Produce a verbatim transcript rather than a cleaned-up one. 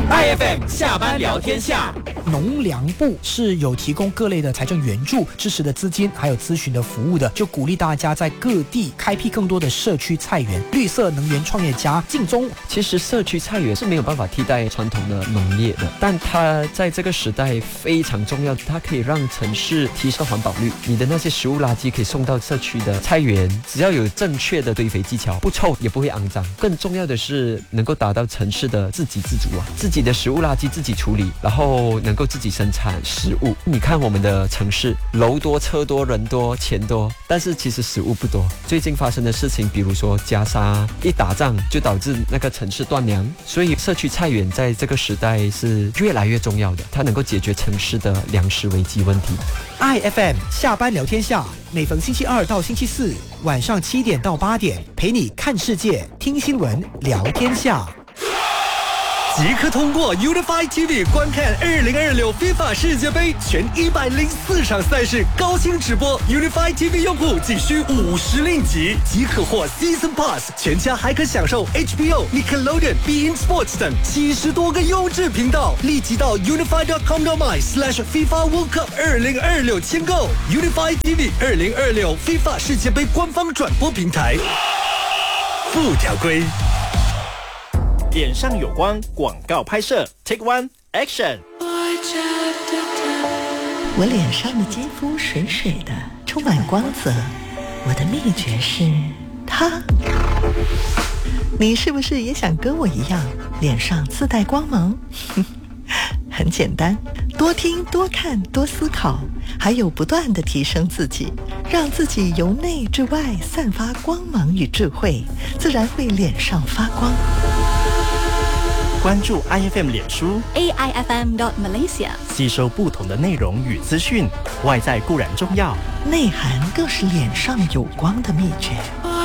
I F M 下班聊天下。 农粮部是有提供各类的财政援助、支持的资金，还有咨询的服务的，就鼓励大家在各地开辟更多的社区菜园。绿色能源创业家靳忠， 其实社区菜园是没有办法替代传统的农业的，但它在这个时代非常重要，它可以让城市提升环保率。你的那些食物垃圾可以送到社区的菜园，只要有正确的堆肥技巧，不臭也不会肮脏。更重要的是能够达到城市的自给自足啊，自己的食物垃圾自己处理，然后能够自己生产食物。你看我们的城市，楼多车多人多钱多，但是其实食物不多。最近发生的事情，比如说加沙一打仗就导致那个城市断粮，所以社区菜园在这个时代是越来越重要的，它能够解决城市的粮食危机问题。 I F M 下班聊天下，每逢星期二到星期四晚上七点到八点，陪你看世界、听新闻、聊天下。 即刻通过 Unify T V 观看二零二六 FIFA 世界杯全一百零四场赛事高清直播。Unify T V 用户仅需五十令吉，即可获 Season Pass， 全家还可享受 H B O、Nickelodeon、Bein Sports 等七十多个优质频道。立即到 unify dot com dot my slash FIFA World Cup 二零二六签购 Unify T V 二零二六 FIFA 世界杯官方转播平台。附条规。 脸上有光广告拍摄 Take One Action。 我脸上的肌肤水水的，充满光泽，我的秘诀是它。你是不是也想跟我一样脸上自带光芒？很简单，多听多看多思考，还有不断地提升自己，让自己由内至外散发光芒与智慧，自然会脸上发光。 关注 I F M 脸书 A I F M dot Malaysia， 吸收不同的内容与资讯。外在固然重要， 内涵更是脸上有光的秘诀。